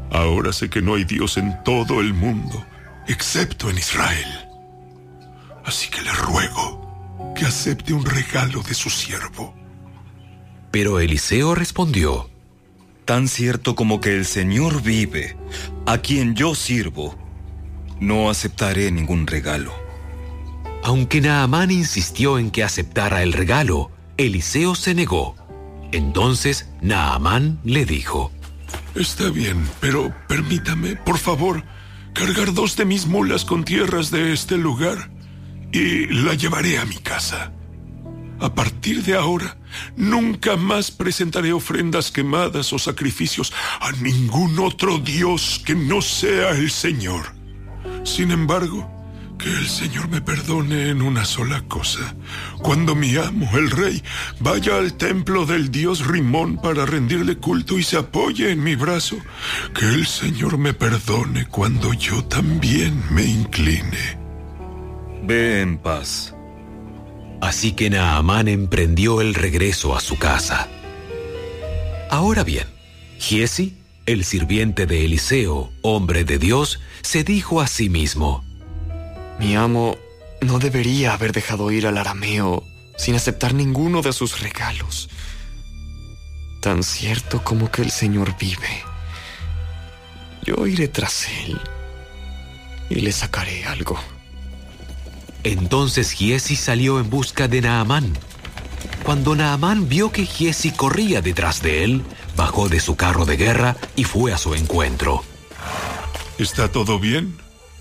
Ahora sé que no hay Dios en todo el mundo, excepto en Israel. Así que le ruego que acepte un regalo de su siervo. Pero Eliseo respondió: Tan cierto como que el Señor vive, a quien yo sirvo, no aceptaré ningún regalo. Aunque Naamán insistió en que aceptara el regalo, Eliseo se negó. Entonces Naamán le dijo: Está bien, pero permítame, por favor, cargar 2 de mis mulas con tierras de este lugar y la llevaré a mi casa. A partir de ahora, nunca más presentaré ofrendas quemadas o sacrificios a ningún otro Dios que no sea el Señor. Sin embargo, que el Señor me perdone en una sola cosa. Cuando mi amo, el rey, vaya al templo del dios Rimón para rendirle culto y se apoye en mi brazo, que el Señor me perdone cuando yo también me incline. Ve en paz. Así que Naamán emprendió el regreso a su casa. Ahora bien, Giesi, el sirviente de Eliseo, hombre de Dios, se dijo a sí mismo: Mi amo no debería haber dejado ir al arameo sin aceptar ninguno de sus regalos. Tan cierto como que el Señor vive, yo iré tras él y le sacaré algo. Entonces Giesi salió en busca de Naamán. Cuando Naamán vio que Giesi corría detrás de él, bajó de su carro de guerra y fue a su encuentro. ¿Está todo bien?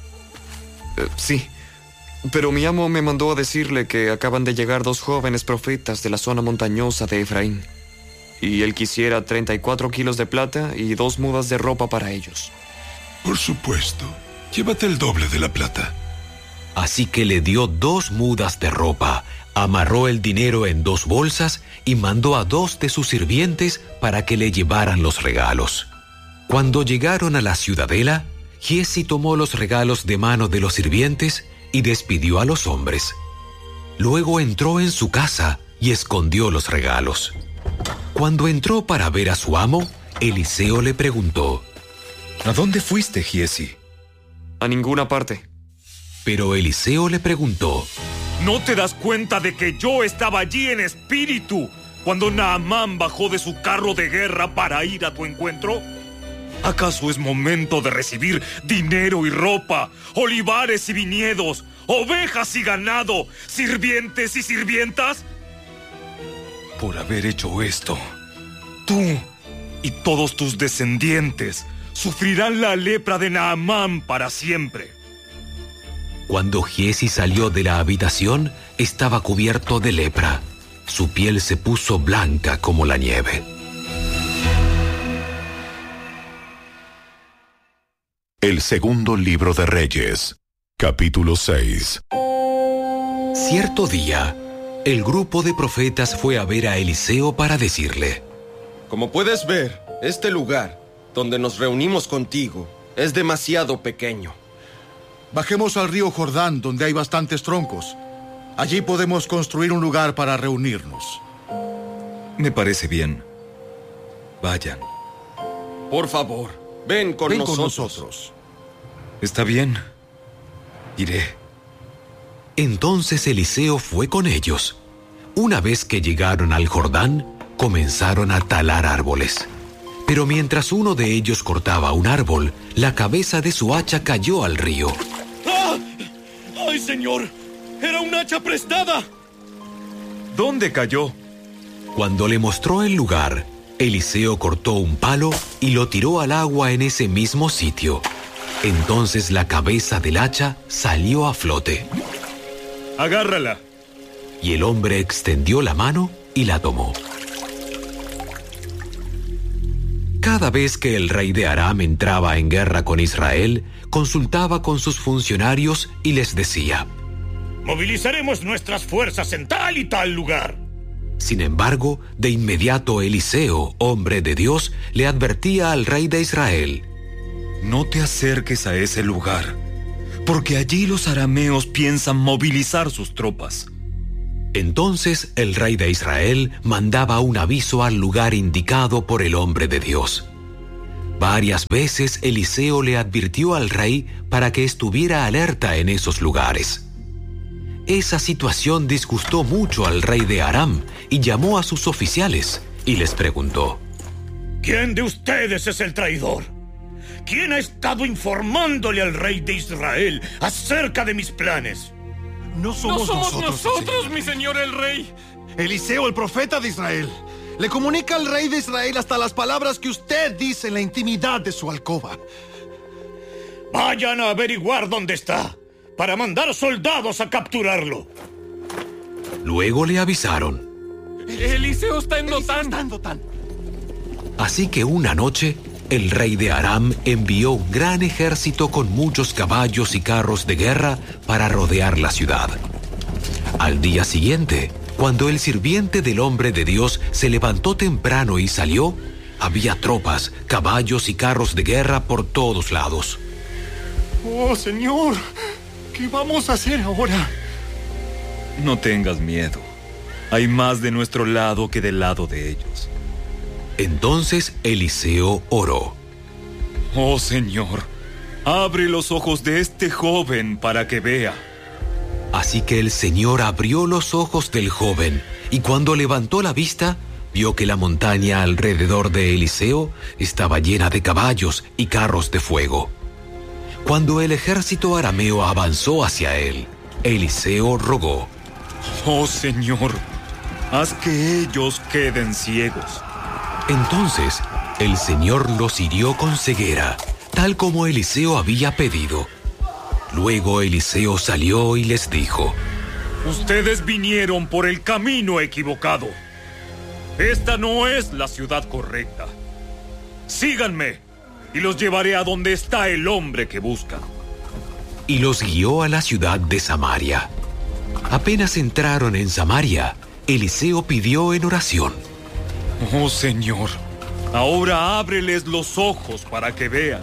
Sí, pero mi amo me mandó a decirle que acaban de llegar 2 jóvenes profetas de la zona montañosa de Efraín, y él quisiera 34 kilos de plata y 2 mudas de ropa para ellos. Por supuesto, llévate el doble de la plata. Así que le dio 2 mudas de ropa, amarró el dinero en 2 bolsas y mandó a 2 de sus sirvientes para que le llevaran los regalos. Cuando llegaron a la ciudadela, Giesi tomó los regalos de mano de los sirvientes y despidió a los hombres. Luego entró en su casa y escondió los regalos. Cuando entró para ver a su amo, Eliseo le preguntó: ¿A dónde fuiste, Giesi? A ninguna parte. Pero Eliseo le preguntó: ¿No te das cuenta de que yo estaba allí en espíritu cuando Naamán bajó de su carro de guerra para ir a tu encuentro? ¿Acaso es momento de recibir dinero y ropa, olivares y viñedos, ovejas y ganado, sirvientes y sirvientas? Por haber hecho esto, tú y todos tus descendientes sufrirán la lepra de Naamán para siempre. Cuando Giesi salió de la habitación, estaba cubierto de lepra. Su piel se puso blanca como la nieve. El segundo libro de Reyes, capítulo 6. Cierto día, el grupo de profetas fue a ver a Eliseo para decirle: Como puedes ver, este lugar, donde nos reunimos contigo, es demasiado pequeño. Bajemos al río Jordán, donde hay bastantes troncos. Allí podemos construir un lugar para reunirnos. Me parece bien. Vayan. Por favor, ven con nosotros. Está bien. Iré. Entonces Eliseo fue con ellos. Una vez que llegaron al Jordán, comenzaron a talar árboles. Pero mientras uno de ellos cortaba un árbol, la cabeza de su hacha cayó al río. ¡Ah! ¡Ay, señor! ¡Era un hacha prestada! ¿Dónde cayó? Cuando le mostró el lugar, Eliseo cortó un palo y lo tiró al agua en ese mismo sitio. Entonces la cabeza del hacha salió a flote. ¡Agárrala! Y el hombre extendió la mano y la tomó. Cada vez que el rey de Aram entraba en guerra con Israel, consultaba con sus funcionarios y les decía: movilizaremos nuestras fuerzas en tal y tal lugar. Sin embargo, de inmediato Eliseo, hombre de Dios, le advertía al rey de Israel: no te acerques a ese lugar, porque allí los arameos piensan movilizar sus tropas. Entonces el rey de Israel mandaba un aviso al lugar indicado por el hombre de Dios. Varias veces Eliseo le advirtió al rey para que estuviera alerta en esos lugares. Esa situación disgustó mucho al rey de Aram y llamó a sus oficiales y les preguntó: ¿Quién de ustedes es el traidor? ¿Quién ha estado informándole al rey de Israel acerca de mis planes? No somos nosotros, mi señor el rey. Eliseo, el profeta de Israel, le comunica al rey de Israel hasta las palabras que usted dice en la intimidad de su alcoba. Vayan a averiguar dónde está, para mandar soldados a capturarlo. Luego le avisaron: Eliseo está en Dotán. Así que una noche, el rey de Aram envió un gran ejército con muchos caballos y carros de guerra para rodear la ciudad. Al día siguiente, cuando el sirviente del hombre de Dios se levantó temprano y salió, había tropas, caballos y carros de guerra por todos lados. ¡Oh, Señor! ¿Qué vamos a hacer ahora? No tengas miedo. Hay más de nuestro lado que del lado de ellos. Entonces Eliseo oró: Oh Señor, abre los ojos de este joven para que vea. Así que el Señor abrió los ojos del joven, y cuando levantó la vista, vio que la montaña alrededor de Eliseo estaba llena de caballos y carros de fuego. Cuando el ejército arameo avanzó hacia él, Eliseo rogó: Oh Señor, haz que ellos queden ciegos. Entonces, el Señor los hirió con ceguera, tal como Eliseo había pedido. Luego Eliseo salió y les dijo: Ustedes vinieron por el camino equivocado. Esta no es la ciudad correcta. Síganme y los llevaré a donde está el hombre que buscan. Y los guió a la ciudad de Samaria. Apenas entraron en Samaria, Eliseo pidió en oración: Oh Señor, ahora ábreles los ojos para que vean.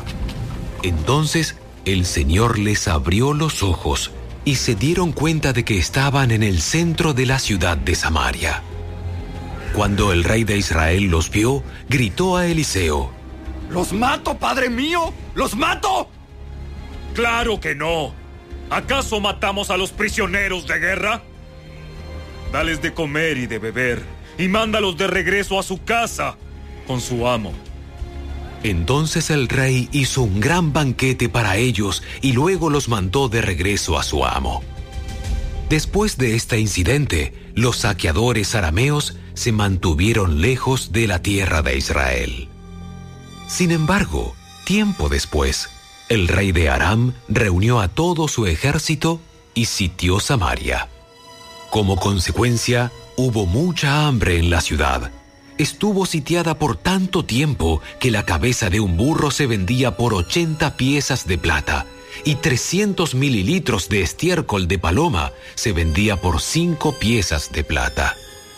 Entonces el Señor les abrió los ojos y se dieron cuenta de que estaban en el centro de la ciudad de Samaria. Cuando el rey de Israel los vio, gritó a Eliseo: ¡Los mato, padre mío! ¡Los mato! ¡Claro que no! ¿Acaso matamos a los prisioneros de guerra? Dales de comer y de beber y mándalos de regreso a su casa con su amo. Entonces el rey hizo un gran banquete para ellos y luego los mandó de regreso a su amo. Después de este incidente, los saqueadores arameos se mantuvieron lejos de la tierra de Israel. Sin embargo, tiempo después, el rey de Aram reunió a todo su ejército y sitió Samaria. Como consecuencia, hubo mucha hambre en la ciudad. Estuvo sitiada por tanto tiempo que la cabeza de un burro se vendía por 80 piezas de plata y 300 mililitros de estiércol de paloma se vendía por 5 piezas de plata.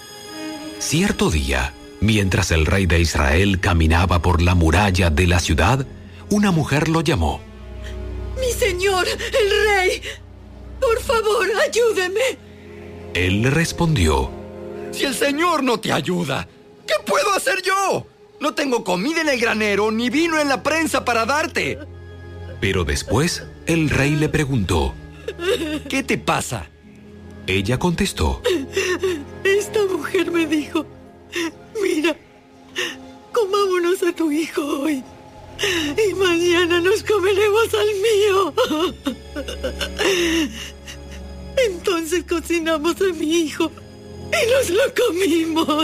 Cierto día, mientras el rey de Israel caminaba por la muralla de la ciudad, una mujer lo llamó. ¡Mi señor, el rey! ¡Por favor, ayúdeme! Él le respondió: Si el Señor no te ayuda, ¿qué puedo hacer yo? No tengo comida en el granero ni vino en la prensa para darte. Pero después, el rey le preguntó: ¿Qué te pasa? Ella contestó: Esta mujer me dijo: Mira, comámonos a tu hijo hoy y mañana nos comeremos al mío. Entonces cocinamos a mi hijo y nos lo comimos.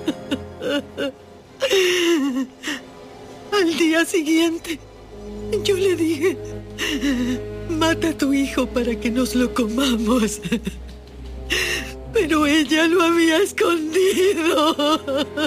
Al día siguiente, yo le dije: mata a tu hijo para que nos lo comamos. Pero ella lo había escondido.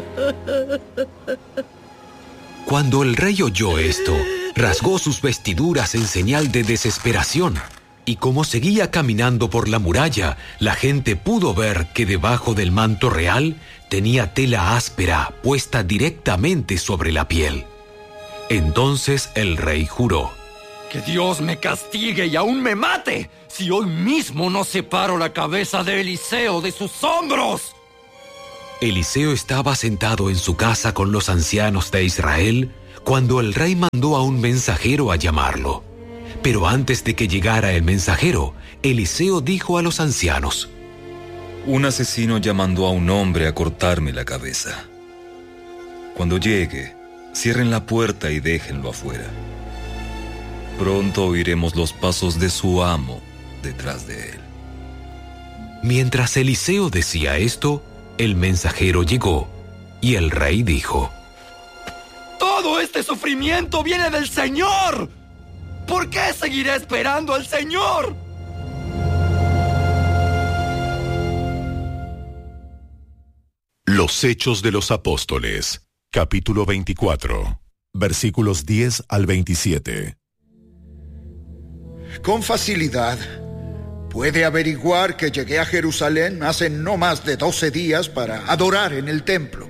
Cuando el rey oyó esto, rasgó sus vestiduras en señal de desesperación. Y como seguía caminando por la muralla, la gente pudo ver que debajo del manto real tenía tela áspera puesta directamente sobre la piel. Entonces el rey juró: Que Dios me castigue y aún me mate, si hoy mismo no separo la cabeza de Eliseo de sus hombros. Eliseo estaba sentado en su casa con los ancianos de Israel cuando el rey mandó a un mensajero a llamarlo. Pero antes de que llegara el mensajero, Eliseo dijo a los ancianos: Un asesino ya mandó a un hombre a cortarme la cabeza. Cuando llegue, cierren la puerta y déjenlo afuera. Pronto oiremos los pasos de su amo detrás de él. Mientras Eliseo decía esto, el mensajero llegó, y el rey dijo: ¡Todo este sufrimiento viene del Señor! ¿Por qué seguiré esperando al Señor? Los Hechos de los Apóstoles, capítulo 24, versículos 10 al 27. Con facilidad puede averiguar que llegué a Jerusalén hace no más de 12 días para adorar en el templo.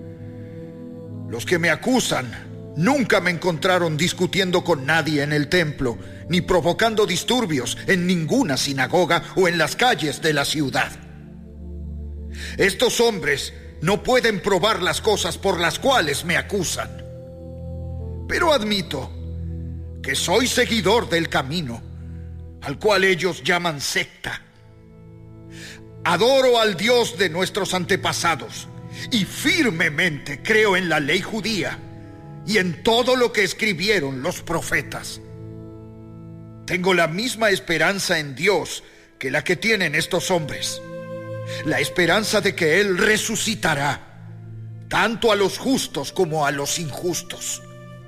Los que me acusan nunca me encontraron discutiendo con nadie en el templo, ni provocando disturbios en ninguna sinagoga o en las calles de la ciudad. Estos hombres no pueden probar las cosas por las cuales me acusan. Pero admito que soy seguidor del camino, al cual ellos llaman secta. Adoro al Dios de nuestros antepasados y firmemente creo en la ley judía y en todo lo que escribieron los profetas. Tengo la misma esperanza en Dios que la que tienen estos hombres, la esperanza de que Él resucitará tanto a los justos como a los injustos.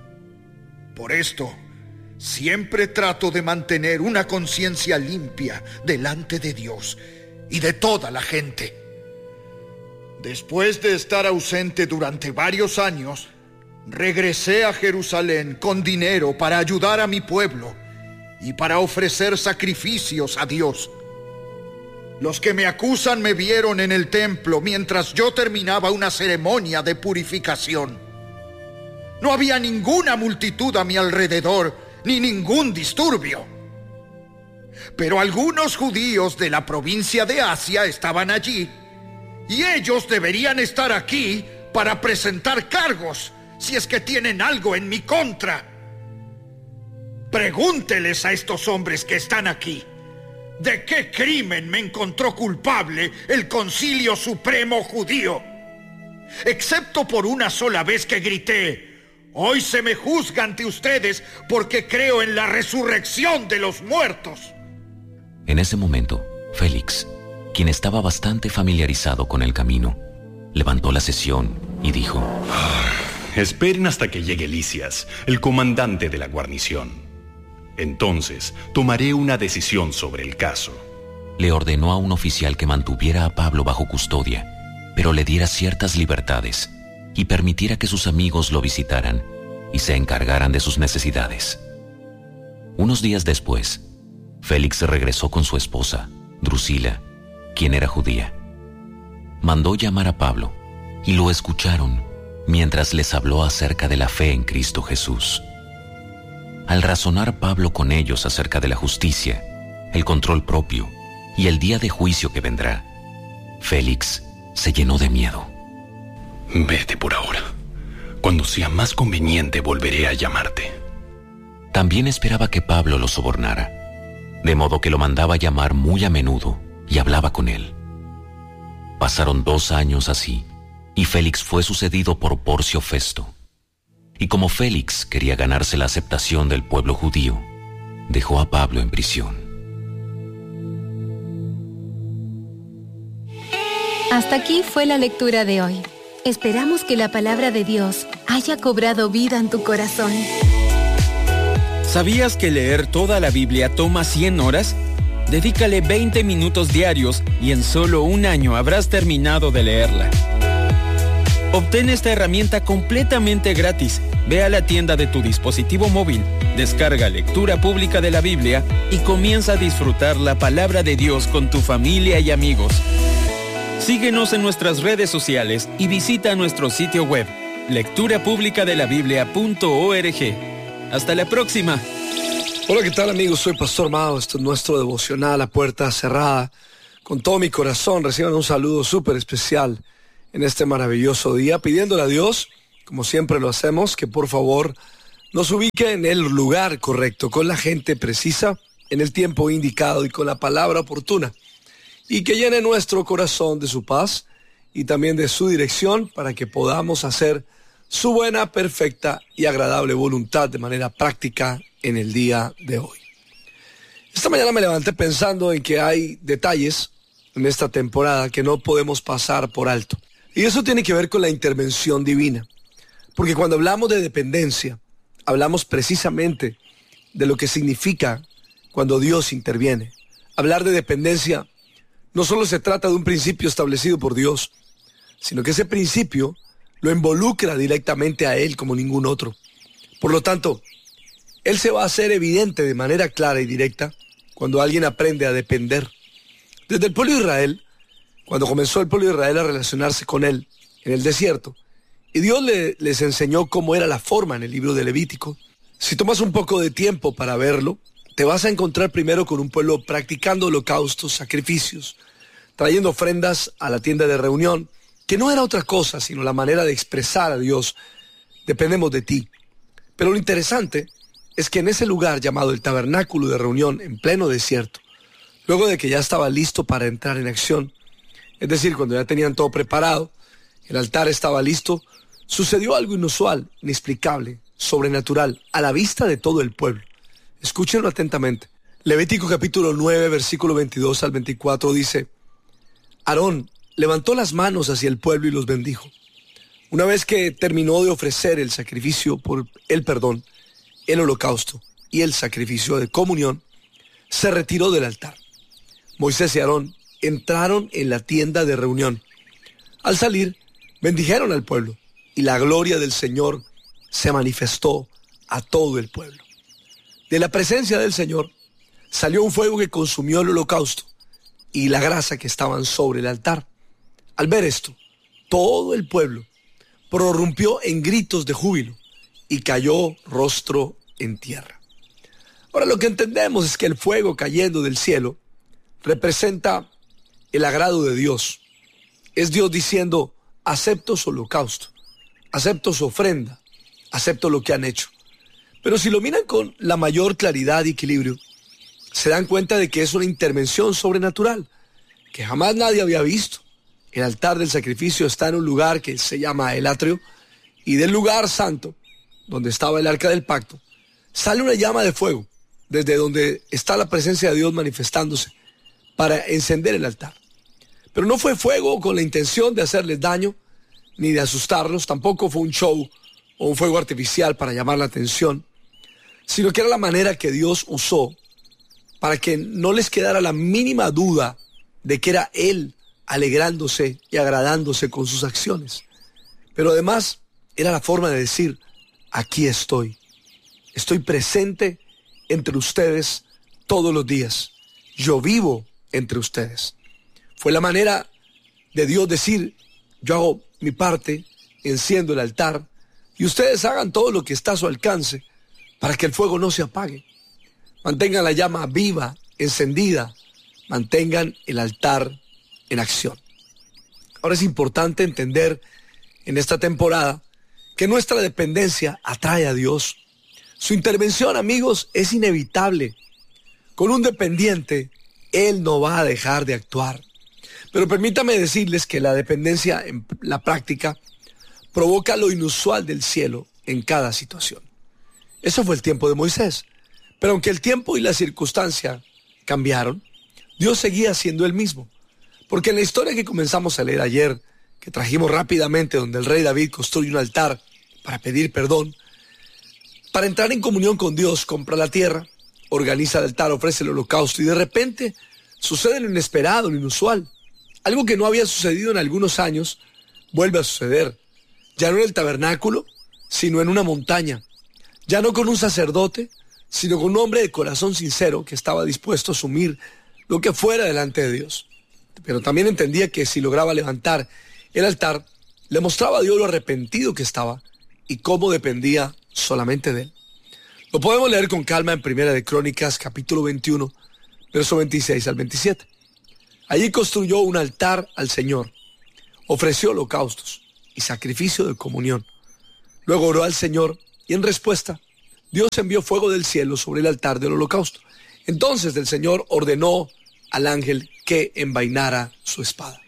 Por esto, siempre trato de mantener una conciencia limpia delante de Dios y de toda la gente. Después de estar ausente durante varios años, regresé a Jerusalén con dinero para ayudar a mi pueblo y para ofrecer sacrificios a Dios. Los que me acusan me vieron en el templo mientras yo terminaba una ceremonia de purificación. No había ninguna multitud a mi alrededor, ni ningún disturbio. Pero algunos judíos de la provincia de Asia estaban allí, y ellos deberían estar aquí para presentar cargos, si es que tienen algo en mi contra. Pregúnteles a estos hombres que están aquí, ¿de qué crimen me encontró culpable el Concilio Supremo Judío? Excepto por una sola vez que grité: hoy se me juzga ante ustedes porque creo en la resurrección de los muertos. En ese momento, Félix, quien estaba bastante familiarizado con el camino, levantó la sesión y dijo: Esperen hasta que llegue Lisias, el comandante de la guarnición. Entonces, tomaré una decisión sobre el caso. Le ordenó a un oficial que mantuviera a Pablo bajo custodia, pero le diera ciertas libertades y permitiera que sus amigos lo visitaran y se encargaran de sus necesidades. Unos días después, Félix regresó con su esposa, Drusila, quien era judía. Mandó llamar a Pablo y lo escucharon mientras les habló acerca de la fe en Cristo Jesús. Al razonar Pablo con ellos acerca de la justicia, el control propio y el día de juicio que vendrá, Félix se llenó de miedo. Vete por ahora. Cuando sea más conveniente volveré a llamarte. También esperaba que Pablo lo sobornara, de modo que lo mandaba llamar muy a menudo y hablaba con él. Pasaron 2 años así, y Félix fue sucedido por Porcio Festo. Y como Félix quería ganarse la aceptación del pueblo judío, dejó a Pablo en prisión. Hasta aquí fue la lectura de hoy. Esperamos que la palabra de Dios haya cobrado vida en tu corazón. ¿Sabías que leer toda la Biblia toma 100 horas? Dedícale 20 minutos diarios y en solo 1 año habrás terminado de leerla. Obtén esta herramienta completamente gratis. Ve a la tienda de tu dispositivo móvil, descarga Lectura Pública de la Biblia y comienza a disfrutar la palabra de Dios con tu familia y amigos. Síguenos en nuestras redes sociales y visita nuestro sitio web, lecturapublicadelabiblia.org. Hasta la próxima. Hola, ¿qué tal, amigos? Soy Pastor Mao. Esto es nuestro devocional, A Puerta Cerrada. Con todo mi corazón reciban un saludo súper especial en este maravilloso día, pidiéndole a Dios, como siempre lo hacemos, que por favor nos ubique en el lugar correcto, con la gente precisa, en el tiempo indicado y con la palabra oportuna, y que llene nuestro corazón de su paz y también de su dirección para que podamos hacer su buena, perfecta y agradable voluntad de manera práctica en el día de hoy. Esta mañana me levanté pensando en que hay detalles en esta temporada que no podemos pasar por alto. Y eso tiene que ver con la intervención divina. Porque cuando hablamos de dependencia, hablamos precisamente de lo que significa cuando Dios interviene. Hablar de dependencia no solo se trata de un principio establecido por Dios, sino que ese principio lo involucra directamente a Él como ningún otro. Por lo tanto, Él se va a hacer evidente de manera clara y directa cuando alguien aprende a depender. Desde el pueblo de Israel, cuando comenzó el pueblo de Israel a relacionarse con Él en el desierto, y Dios les enseñó cómo era la forma en el libro de Levítico. Si tomas un poco de tiempo para verlo, te vas a encontrar primero con un pueblo practicando holocaustos, sacrificios, trayendo ofrendas a la tienda de reunión, que no era otra cosa sino la manera de expresar a Dios: dependemos de ti. Pero lo interesante es que en ese lugar llamado el tabernáculo de reunión, en pleno desierto, luego de que ya estaba listo para entrar en acción, es decir, cuando ya tenían todo preparado, el altar estaba listo, sucedió algo inusual, inexplicable, sobrenatural, a la vista de todo el pueblo. Escúchenlo atentamente. Levítico capítulo 9, versículo 22 al 24 dice: Aarón levantó las manos hacia el pueblo y los bendijo. Una vez que terminó de ofrecer el sacrificio por el perdón, el holocausto y el sacrificio de comunión, se retiró del altar. Moisés y Aarón entraron en la tienda de reunión. Al salir, bendijeron al pueblo y la gloria del Señor se manifestó a todo el pueblo. De la presencia del Señor salió un fuego que consumió el holocausto y la grasa que estaban sobre el altar. Al ver esto, todo el pueblo prorrumpió en gritos de júbilo y cayó rostro en tierra. Ahora, lo que entendemos es que el fuego cayendo del cielo representa el agrado de Dios. Es Dios diciendo: acepto su holocausto, acepto su ofrenda, acepto lo que han hecho. Pero si lo miran con la mayor claridad y equilibrio, se dan cuenta de que es una intervención sobrenatural que jamás nadie había visto. El altar del sacrificio está en un lugar que se llama el atrio, y del lugar santo, donde estaba el arca del pacto, sale una llama de fuego, desde donde está la presencia de Dios manifestándose, para encender el altar. Pero no fue fuego con la intención de hacerles daño, ni de asustarlos, tampoco fue un show o un fuego artificial para llamar la atención, sino que era la manera que Dios usó para que no les quedara la mínima duda de que era Él alegrándose y agradándose con sus acciones. Pero además era la forma de decir: aquí estoy presente entre ustedes todos los días, yo vivo entre ustedes. Fue la manera de Dios decir: yo hago mi parte, enciendo el altar, y ustedes hagan todo lo que está a su alcance para que el fuego no se apague. Mantengan la llama viva, encendida, mantengan el altar en acción. Ahora, es importante entender en esta temporada que nuestra dependencia atrae a Dios. Su intervención, amigos, es inevitable. Con un dependiente, Él no va a dejar de actuar. Pero permítame decirles que la dependencia en la práctica provoca lo inusual del cielo en cada situación. Eso fue el tiempo de Moisés. Pero aunque el tiempo y la circunstancia cambiaron, Dios seguía siendo el mismo. Porque en la historia que comenzamos a leer ayer, que trajimos rápidamente, donde el rey David construye un altar para pedir perdón, para entrar en comunión con Dios, compra la tierra, organiza el altar, ofrece el holocausto, y de repente sucede lo inesperado, lo inusual. Algo que no había sucedido en algunos años vuelve a suceder. Ya no en el tabernáculo, sino en una montaña. Ya no con un sacerdote, sino con un hombre de corazón sincero que estaba dispuesto a asumir lo que fuera delante de Dios. Pero también entendía que si lograba levantar el altar, le mostraba a Dios lo arrepentido que estaba y cómo dependía solamente de Él. Lo podemos leer con calma en Primera de Crónicas, capítulo 21, verso 26 al 27. Allí construyó un altar al Señor, ofreció holocaustos y sacrificio de comunión. Luego oró al Señor y en respuesta, Dios envió fuego del cielo sobre el altar del holocausto. Entonces el Señor ordenó al ángel que envainara su espada.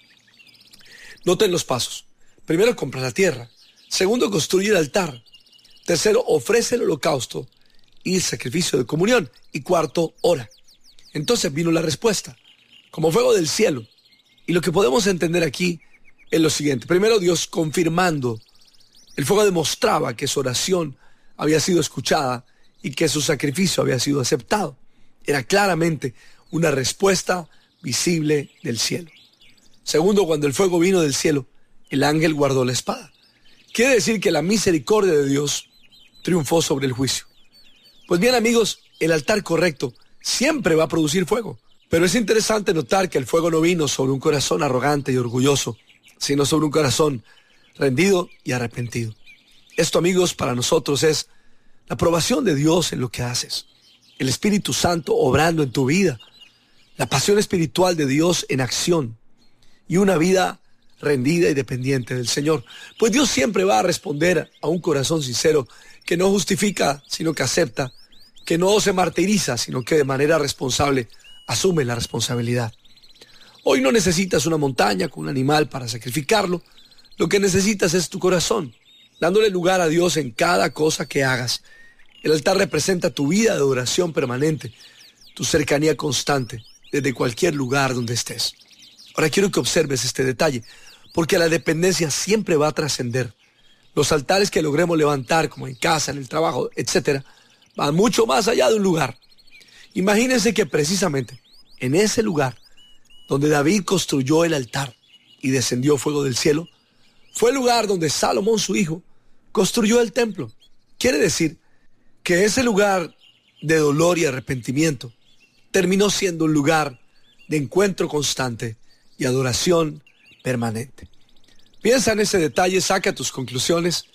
Noten los pasos. Primero, compra la tierra. Segundo, construye el altar. Tercero, ofrece el holocausto y el sacrificio de comunión. Y cuarto, ora. Entonces vino la respuesta, como fuego del cielo. Y lo que podemos entender aquí es lo siguiente. Primero, Dios confirmando. El fuego demostraba que su oración había sido escuchada y que su sacrificio había sido aceptado. Era claramente una respuesta visible del cielo. Segundo, cuando el fuego vino del cielo, el ángel guardó la espada. Quiere decir que la misericordia de Dios triunfó sobre el juicio. Pues bien, amigos, el altar correcto siempre va a producir fuego. Pero es interesante notar que el fuego no vino sobre un corazón arrogante y orgulloso, sino sobre un corazón rendido y arrepentido. Esto, amigos, para nosotros es la aprobación de Dios en lo que haces. El Espíritu Santo obrando en tu vida. La pasión espiritual de Dios en acción. Y una vida rendida y dependiente del Señor. Pues Dios siempre va a responder a un corazón sincero que no justifica, sino que acepta, que no se martiriza, sino que de manera responsable asume la responsabilidad. Hoy no necesitas una montaña con un animal para sacrificarlo. Lo que necesitas es tu corazón, dándole lugar a Dios en cada cosa que hagas. El altar representa tu vida de oración permanente, tu cercanía constante, desde cualquier lugar donde estés. Ahora quiero que observes este detalle, porque la dependencia siempre va a trascender. Los altares que logremos levantar, como en casa, en el trabajo, etc., van mucho más allá de un lugar. Imagínense que precisamente en ese lugar donde David construyó el altar y descendió fuego del cielo, fue el lugar donde Salomón, su hijo, construyó el templo. Quiere decir que ese lugar de dolor y arrepentimiento terminó siendo un lugar de encuentro constante y adoración permanente. Piensa en ese detalle, saca tus conclusiones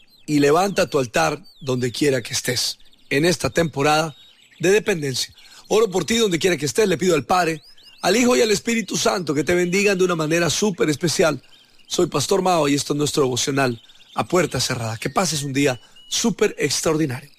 y levanta tu altar donde quiera que estés en esta temporada de dependencia. Oro por ti donde quiera que estés, le pido al Padre, al Hijo y al Espíritu Santo que te bendigan de una manera súper especial. Soy Pastor Mao y esto es nuestro devocional a puerta cerrada. Que pases un día súper extraordinario.